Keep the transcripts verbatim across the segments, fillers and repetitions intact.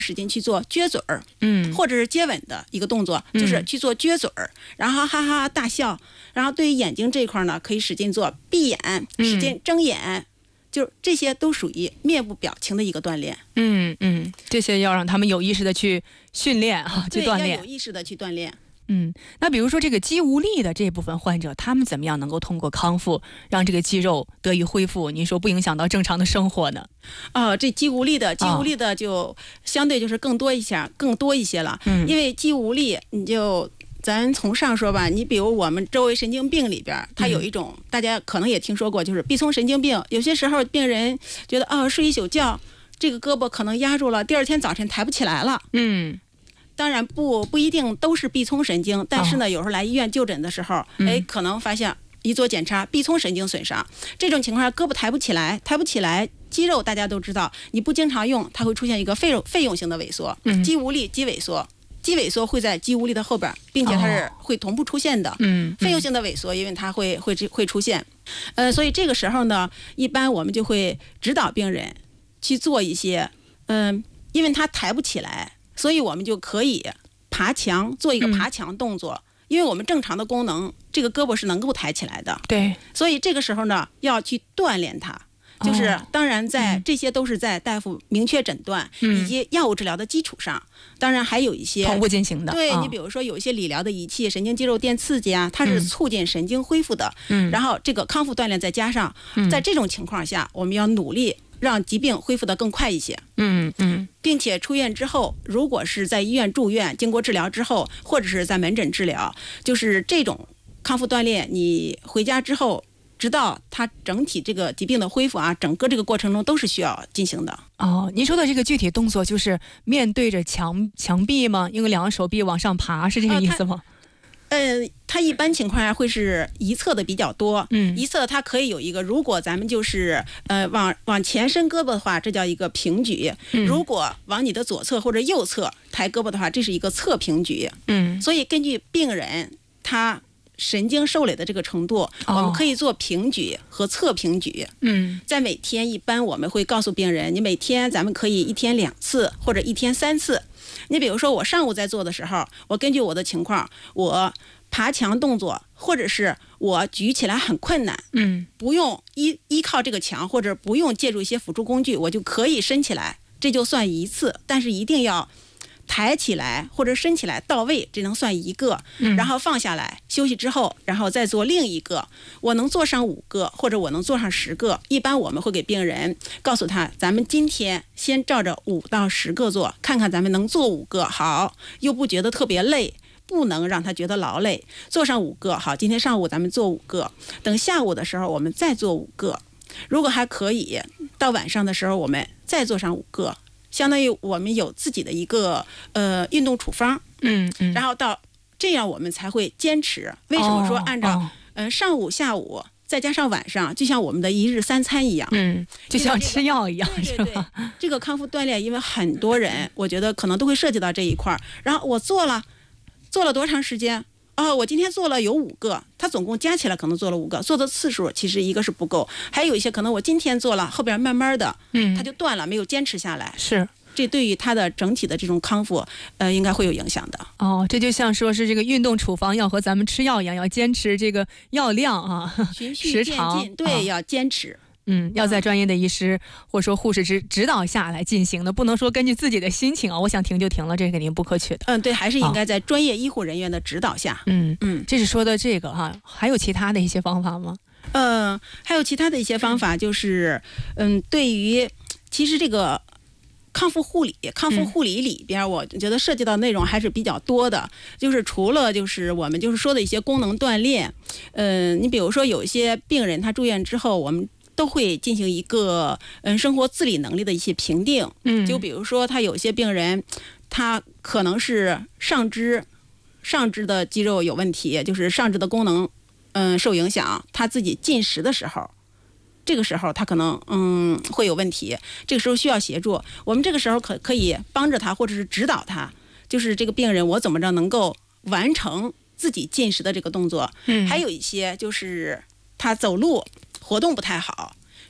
使劲去做撅嘴儿， 嗯， 或者是接吻的一个动作，就是去做撅嘴儿，然后哈哈大笑。然后对于眼睛这一块呢，可以使劲做闭眼，使劲睁眼，就这些都属于面部表情的一个锻炼。 嗯嗯，这些要让他们有意识的去训练啊，去锻炼， 对，要有意识的去锻炼。 嗯，那比如说这个肌无力的这部分患者，他们怎么样能够通过康复让这个肌肉得以恢复？您说不影响到正常的生活呢？ 啊、这肌无力的，肌无力的就相对就是更多一些，更多一些了。 嗯， 因为肌无力，你就咱从上说吧，你比如我们周围神经病里边，它有一种、嗯、大家可能也听说过，就是臂松神经病。有些时候病人觉得啊、哦，睡一宿觉，这个胳膊可能压住了，第二天早晨抬不起来了。 嗯。 当然不不一定都是臂松神经，但是呢，有时候来医院就诊的时候，哎、哦，可能发现一做检查臂松神经损伤，这种情况下胳膊抬不起来，抬不起来，肌肉大家都知道，你不经常用，它会出现一个费费用性的萎缩， 嗯， 肌无力、肌萎缩，肌萎缩会在肌无力的后边，并且它是会同步出现的， 嗯， 费用性的萎缩，因为它会会会出现，呃，所以这个时候呢，一般我们就会指导病人去做一些，嗯、呃，因为他抬不起来。所以我们就可以爬墙，做一个爬墙动作、嗯、因为我们正常的功能，这个胳膊是能够抬起来的。 对， 所以这个时候呢，要去锻炼它。就是、哦、当然在、嗯、这些都是在大夫明确诊断、嗯、以及药物治疗的基础上，当然还有一些同步进行的。 对、 哦、 你比如说有一些理疗的仪器，神经肌肉电刺激啊，它是促进神经恢复的。嗯，然后这个康复锻炼再加上、嗯、在这种情况下，我们要努力让疾病恢复得更快一些。 嗯嗯， 并且出院之后，如果是在医院住院，经过治疗之后，或者是在门诊治疗，就是这种康复锻炼，你回家之后，直到它整体这个疾病的恢复啊，整个这个过程中都是需要进行的。 哦，您说的这个具体动作就是面对着墙墙壁吗？用两个手臂往上爬，是这个意思吗？ 呃，它一般情况下会是一侧的比较多， 嗯， 一侧它可以有一个，如果咱们就是呃往往前伸胳膊的话，这叫一个平举； 嗯、 如果往你的左侧或者右侧抬胳膊的话，这是一个侧平举。 嗯， 所以根据病人他神经受累的这个程度， 哦、 我们可以做平举和侧平举。 嗯， 在每天一般我们会告诉病人，你每天咱们可以一天两次或者一天三次。你比如说我上午在做的时候，我根据我的情况，我爬墙动作，或者是我举起来很困难， 嗯， 不用依依靠这个墙，或者不用借助一些辅助工具，我就可以伸起来，这就算一次。但是一定要抬起来或者伸起来到位，这能算一个，然后放下来休息之后，然后再做另一个。我能做上五个，或者我能做上十个。一般我们会给病人告诉他，咱们今天先照着五到十个做，看看咱们能做五个好，又不觉得特别累，不能让他觉得劳累。做上五个好，今天上午咱们做五个，等下午的时候我们再做五个。如果还可以，到晚上的时候我们再做上五个。相当于我们有自己的一个呃运动处方， 嗯嗯， 然后到这样我们才会坚持。为什么说按照、哦哦、呃上午下午再加上晚上，就像我们的一日三餐一样， 嗯，就像吃药一样， 对对对，这个康复锻炼，因为很多人我觉得可能都会涉及到这一块。然后我做了做了多长时间？哦，我今天做了有五个，他总共加起来可能做了五个，做的次数其实一个是不够，还有一些可能我今天做了，后边慢慢的， 嗯， 他就断了，没有坚持下来， 是， 这对于他的整体的这种康复，呃，应该会有影响的。 哦，这就像说是这个运动处方要和咱们吃药一样，要坚持这个药量啊， 循序渐进，对、啊，要坚持。 嗯，要在专业的医师或者说护士指指导下来进行的，不能说根据自己的心情啊，我想停就停了，这是肯定不可取的。 嗯，对，还是应该在专业医护人员的指导下。 嗯嗯，这是说的这个哈，还有其他的一些方法吗？ 嗯、呃，还有其他的一些方法，就是嗯，对于其实这个康复护理，康复护理里边，我觉得涉及到内容还是比较多的。嗯、就是除了就是我们就是说的一些功能锻炼，嗯、呃，你比如说有一些病人他住院之后，我们都会进行一个嗯生活自理能力的一些评定， 嗯， 就比如说他有些病人，他可能是上肢上肢的肌肉有问题，就是上肢的功能嗯受影响，他自己进食的时候，这个时候他可能嗯会有问题，这个时候需要协助，我们这个时候可可以帮着他或者是指导他，就是这个病人我怎么着能够完成自己进食的这个动作， 嗯， 还有一些就是他走路活动不太好，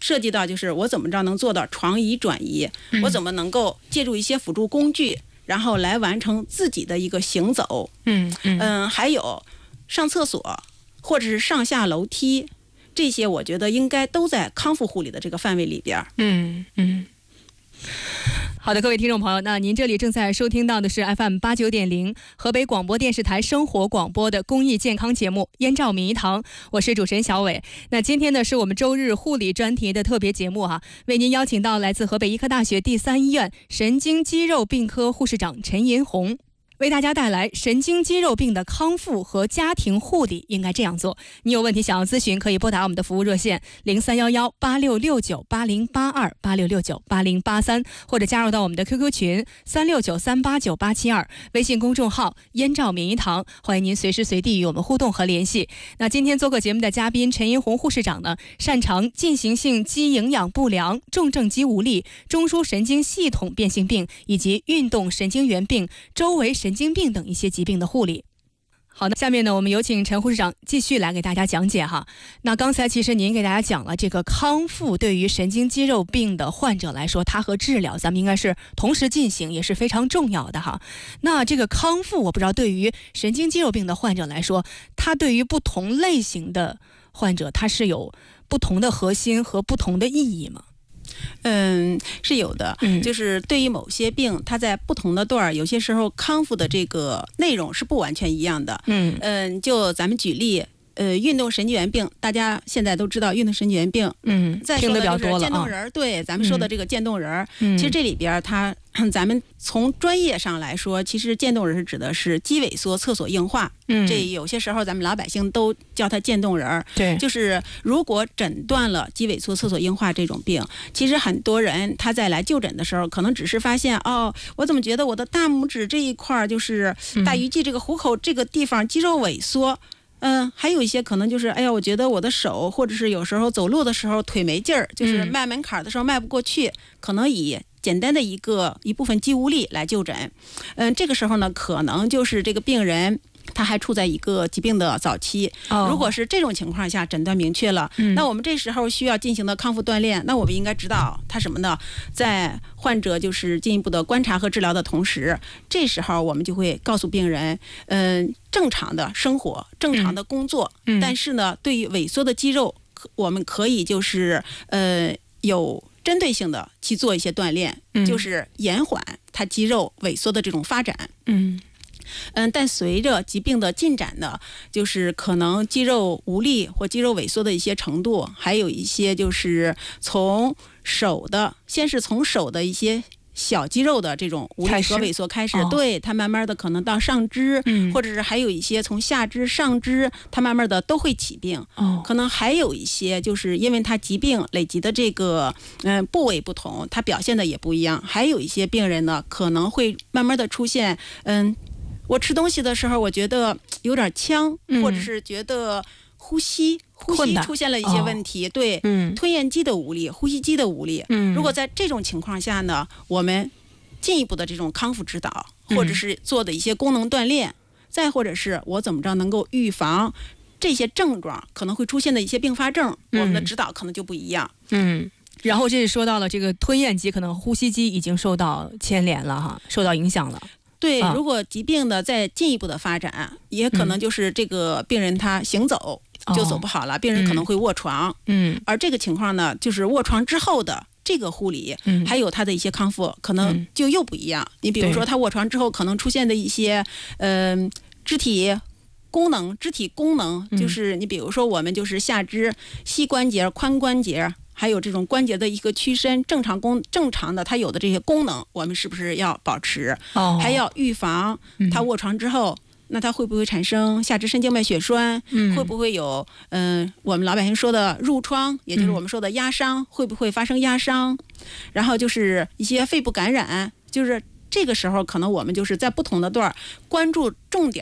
涉及到就是我怎么着能做到床椅转移， 嗯、 我怎么能够借助一些辅助工具，然后来完成自己的一个行走。 嗯嗯嗯，还有上厕所或者是上下楼梯，这些我觉得应该都在康复护理的这个范围里边。 嗯嗯。好的，各位听众朋友，那您这里正在收听到的是 F M 八九点零河北广播电视台生活广播的公益健康节目《燕赵名医堂》，我是主持人小伟。那今天呢是我们周日护理专题的特别节目哈、啊，为您邀请到来自河北医科大学第三医院神经肌肉病科护士长陈银红，为大家带来神经肌肉病的康复和家庭护理应该这样做。你有问题想要咨询，可以拨打我们的服务热线零三幺幺八六六九八零八二八六六九八零八三，或者加入到我们的 Q Q 群三六九三八九八七二，微信公众号燕赵名医堂，欢迎您随时随地与我们互动和联系。那今天做客节目的嘉宾陈银红护士长呢，擅长进行性肌营养不良、重症肌无力、中枢神经系统变性病以及运动神经元病、周围神经病等一些疾病的护理。好的，下面呢，我们有请陈护士长继续来给大家讲解哈。那刚才其实您给大家讲了这个康复对于神经肌肉病的患者来说，它和治疗咱们应该是同时进行，也是非常重要的哈。那这个康复，我不知道对于神经肌肉病的患者来说，它对于不同类型的患者，它是有不同的核心和不同的意义吗？ 嗯，是有的， 嗯， 就是对于某些病，它在不同的段儿，有些时候康复的这个内容是不完全一样的。 嗯嗯，就咱们举例，呃，运动神经元病，大家现在都知道运动神经元病， 嗯， 再说的就是渐动人儿，对，咱们说的这个渐动人儿， 嗯， 其实这里边它，咱们从专业上来说，其实渐动人是指的是肌萎缩侧索硬化， 嗯， 这有些时候咱们老百姓都叫它渐动人儿， 对， 就是如果诊断了肌萎缩侧索硬化这种病，其实很多人他在来就诊的时候，可能只是发现哦，我怎么觉得我的大拇指这一块就是大鱼际这个虎口这个地方肌肉萎缩。嗯，还有一些可能就是，哎呀，我觉得我的手或者是有时候走路的时候腿没劲儿，就是迈门槛的时候迈不过去，嗯、可能以简单的一个一部分肌无力来就诊。嗯，这个时候呢，可能就是这个病人他还处在一个疾病的早期。 哦、 如果是这种情况下诊断明确了， 嗯、 那我们这时候需要进行的康复锻炼，那我们应该知道他什么呢？在患者就是进一步的观察和治疗的同时，这时候我们就会告诉病人，嗯、呃。正常的生活，正常的工作， 嗯、 但是呢，对于萎缩的肌肉，我们可以就是呃有针对性的去做一些锻炼， 嗯、 就是延缓它肌肉萎缩的这种发展。 嗯嗯，但随着疾病的进展呢，就是可能肌肉无力或肌肉萎缩的一些程度，还有一些就是从手的，先是从手的一些。小肌肉的这种无力和萎缩开始， 哦、 对它慢慢的可能到上肢， 嗯、 或者是还有一些从下肢、上肢，它慢慢的都会起病。 哦、可能还有一些就是因为它疾病累积的这个嗯、呃、部位不同，它表现的也不一样。还有一些病人呢，可能会慢慢的出现，嗯，我吃东西的时候，我觉得有点呛， 嗯、 或者是觉得呼吸。呼吸出现了一些问题，哦、对， 嗯， 吞咽肌的无力，呼吸肌的无力。 嗯， 如果在这种情况下呢，我们进一步的这种康复指导，或者是做的一些功能锻炼，嗯、再或者是我怎么着能够预防这些症状可能会出现的一些并发症，嗯、我们的指导可能就不一样。 嗯，然后这是说到了这个吞咽肌，可能呼吸肌已经受到牵连了哈，受到影响了。 对， 啊、 如果疾病的再进一步的发展，也可能就是这个病人他行走。嗯就走不好了，哦、病人可能会卧床， 嗯， 而这个情况呢，就是卧床之后的这个护理，嗯，还有他的一些康复，可能就又不一样。嗯、你比如说，他卧床之后可能出现的一些，嗯、呃，肢体功能、肢体功能，就是你比如说，我们就是下肢、膝关节、髋关节，还有这种关节的一个屈伸，正常功正常的，它有的这些功能，我们是不是要保持？ 哦， 还要预防他卧床之后。嗯那它会不会产生下肢神经脉血栓？ 嗯， 会不会有嗯、呃，我们老百姓说的褥疮，也就是我们说的压伤，嗯、会不会发生压伤？然后就是一些肺部感染，就是这个时候可能我们就是在不同的段关注重点儿，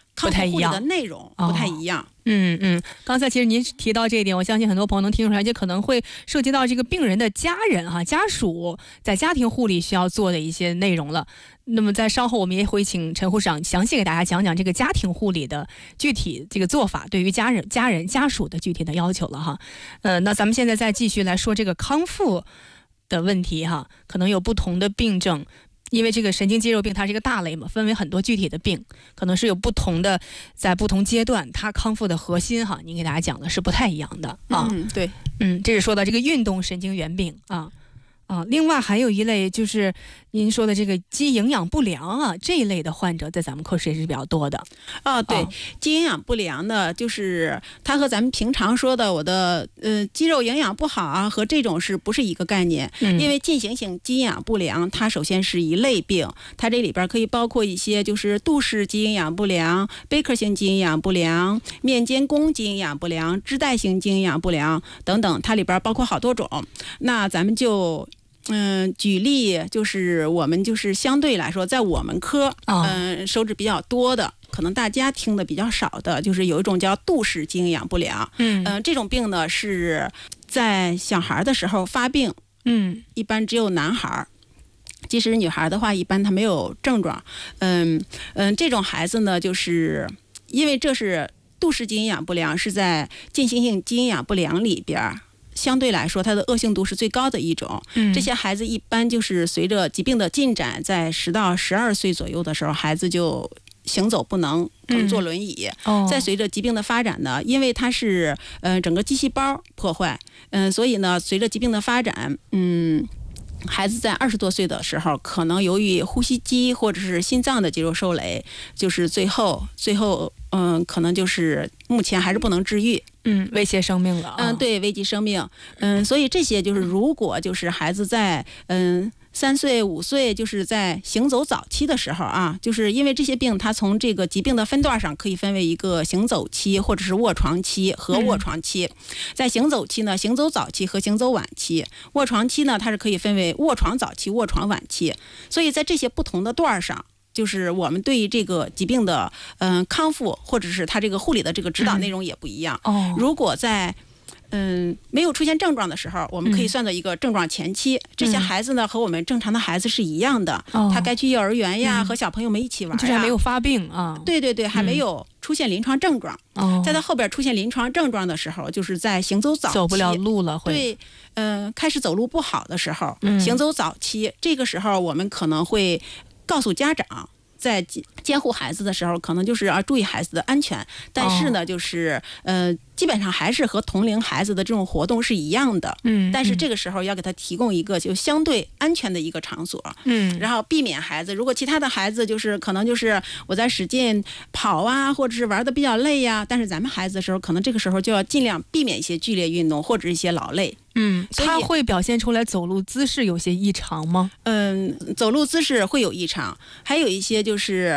康复护理的内容不太一样。 嗯嗯，刚才其实您提到这一点，我相信很多朋友能听出来，就可能会涉及到这个病人的家人哈、家属在家庭护理需要做的一些内容了。那么在稍后我们也会请陈护士长详细给大家讲讲这个家庭护理的具体这个做法，对于家人、家人家属的具体的要求了哈。呃，那咱们现在再继续来说这个康复的问题哈，可能有不同的病症。因为这个神经肌肉病它是一个大类嘛，分为很多具体的病，可能是有不同的，在不同阶段它康复的核心哈，您给大家讲的是不太一样的啊。 嗯，对， 嗯，这是说到这个运动神经元病啊。啊，另外还有一类就是您说的这个肌营养不良啊，这一类的患者在咱们科室也是比较多的。 哦，对，肌营养不良的，就是它和咱们平常说的我的呃肌肉营养不好啊，和这种是不是一个概念？嗯，因为进行性肌营养不良，它首先是一类病，它这里边可以包括一些就是杜氏肌营养不良、贝克性肌营养不良、面肩弓肌营养不良、肢带型肌营养不良等等，它里边包括好多种。那咱们就。嗯，举例就是我们就是相对来说，在我们科，嗯、呃，收治比较多的，可能大家听的比较少的，就是有一种叫杜氏肌营养不良。嗯、呃，这种病呢是在小孩的时候发病，嗯，一般只有男孩。即使女孩的话，一般她没有症状。嗯嗯，这种孩子呢，就是因为这是杜氏肌营养不良，是在进行性肌营养不良里边。相对来说，它的恶性度是最高的一种。嗯，这些孩子一般就是随着疾病的进展，在十到十二岁左右的时候，孩子就行走不能，可能坐轮椅。嗯哦、再随着疾病的发展呢，因为它是呃整个肌细胞破坏，嗯、呃，所以呢，随着疾病的发展，嗯。孩子在二十多岁的时候，可能由于呼吸肌或者是心脏的肌肉受累，就是最后最后嗯，可能就是目前还是不能治愈， 嗯，威胁生命了、啊。 嗯，对，危及生命。嗯，所以这些就是如果就是孩子在嗯。三岁五岁就是在行走早期的时候啊，就是因为这些病它从这个疾病的分段上可以分为一个行走期或者是卧床期和卧床期。嗯、在行走期呢，行走早期和行走晚期；卧床期呢，它是可以分为卧床早期、卧床晚期。所以在这些不同的段上，就是我们对于这个疾病的嗯、呃、康复或者是它这个护理的这个指导内容也不一样。嗯、哦，如果在嗯，没有出现症状的时候，我们可以算作一个症状前期。嗯、这些孩子呢，和我们正常的孩子是一样的，哦、他该去幼儿园呀，嗯、和小朋友们一起玩呀。 就是还没有发病啊。 对对对，还没有出现临床症状。嗯、在他后边出现临床症状的时候，就是在行走早期， 走不了路了，会。 对，嗯、呃，开始走路不好的时候，嗯、行走早期，这个时候我们可能会告诉家长。在监护孩子的时候，可能就是要注意孩子的安全，但是呢，就是呃，基本上还是和同龄孩子的这种活动是一样的。嗯，但是这个时候要给他提供一个就相对安全的一个场所。嗯，然后避免孩子，如果其他的孩子就是可能就是我在使劲跑啊，或者是玩的比较累呀、啊，但是咱们孩子的时候，可能这个时候就要尽量避免一些剧烈运动或者一些劳累。 嗯，他会表现出来走路姿势有些异常吗？ 嗯，走路姿势会有异常，还有一些就是，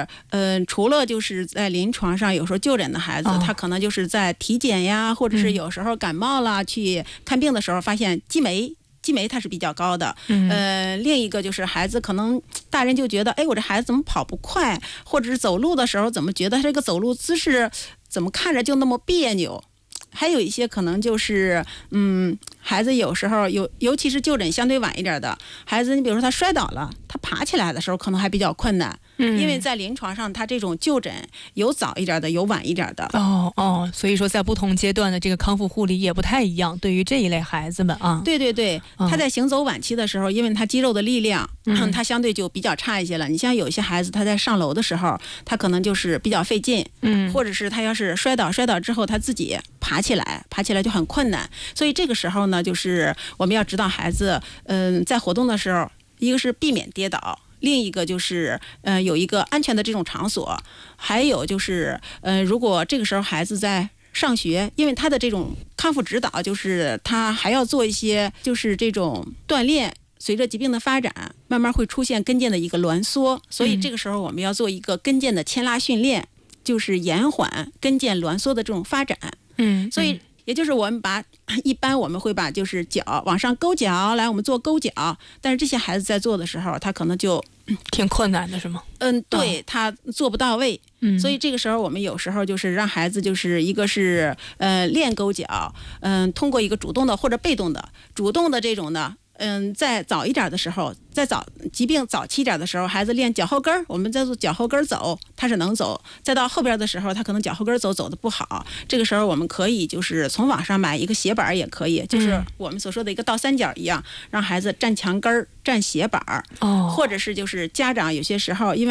嗯，除了就是在临床上有时候就诊的孩子，哦、他可能就是在体检呀，或者是有时候感冒啦、嗯、去看病的时候，发现激酶。激酶它是比较高的，嗯，呃，另一个就是孩子可能大人就觉得，哎，我这孩子怎么跑不快，或者是走路的时候怎么觉得他这个走路姿势怎么看着就那么别扭。还有一些可能就是，嗯，孩子有时候有，尤其是就诊相对晚一点的孩子，你比如说他摔倒了，他爬起来的时候可能还比较困难，嗯，因为在临床上他这种就诊有早一点的，有晚一点的。 哦哦，所以说在不同阶段的这个康复护理也不太一样，对于这一类孩子们啊。 对对对，他在行走晚期的时候，因为他肌肉的力量，嗯，他相对就比较差一些了。你像有一些孩子，他在上楼的时候，他可能就是比较费劲，嗯，或者是他要是摔倒，摔倒之后他自己爬起来，爬起来就很困难。所以这个时候呢，就是我们要指导孩子，嗯、呃，在活动的时候，一个是避免跌倒，另一个就是呃有一个安全的这种场所，还有就是呃如果这个时候孩子在上学，因为他的这种康复指导，就是他还要做一些就是这种锻炼。随着疾病的发展，慢慢会出现跟腱的一个挛缩，所以这个时候我们要做一个跟腱的牵拉训练，就是延缓跟腱挛缩的这种发展。嗯，所以也就是我们把一般我们会把就是脚往上勾脚，来我们做勾脚，但是这些孩子在做的时候，他可能就挺困难的是吗？ 嗯，对，哦、他做不到位。 嗯， 所以这个时候我们有时候就是让孩子就是一个是呃练勾脚，嗯、呃，通过一个主动的或者被动的，主动的这种呢，嗯，在早一点的时候，在早疾病早期一点的时候，孩子练脚后跟儿，我们在做脚后跟走，他是能走；再到后边的时候，他可能脚后跟走走的不好，这个时候我们可以就是从网上买一个斜板也可以，就是我们所说的一个倒三角一样，让孩子站墙根儿、站斜板儿， 哦， 或者是就是家长有些时候因为。